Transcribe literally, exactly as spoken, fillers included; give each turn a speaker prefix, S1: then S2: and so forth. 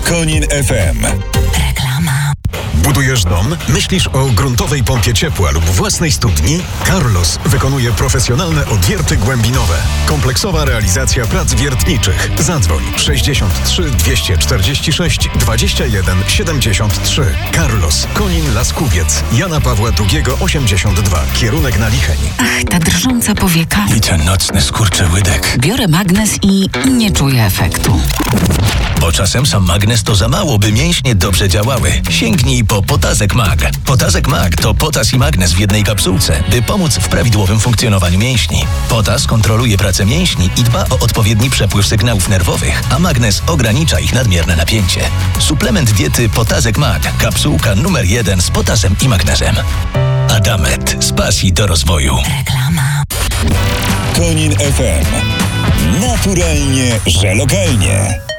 S1: Konin F M.
S2: Reklama.
S3: Budujesz dom? Myślisz o gruntowej pompie ciepła lub własnej studni? Carlos wykonuje profesjonalne odwierty głębinowe. Kompleksowa realizacja prac wiertniczych. Zadzwoń sześćdziesiąt trzy dwieście czterdzieści sześć dwadzieścia jeden siedemdziesiąt trzy. Carlos, Konin Laskuwiec, Jana Pawła drugiego osiemdziesiąt dwa. Kierunek na Licheń.
S2: Ach, ta drżąca powieka.
S4: I ten nocny skurczy łydek.
S2: Biorę magnes i nie czuję efektu.
S4: Bo czasem sam magnes to za mało, by mięśnie dobrze działały. Sięgnij po Potazek Mag. Potazek Mag to potas i magnes w jednej kapsułce, by pomóc w prawidłowym funkcjonowaniu mięśni. Potas kontroluje pracę mięśni i dba o odpowiedni przepływ sygnałów nerwowych, a magnes ogranicza ich nadmierne napięcie. Suplement diety Potazek Mag. Kapsułka numer jeden z potasem i magnezem. Adamet. Z pasji do rozwoju.
S2: Reklama.
S1: Konin F M. Naturalnie, że lokalnie.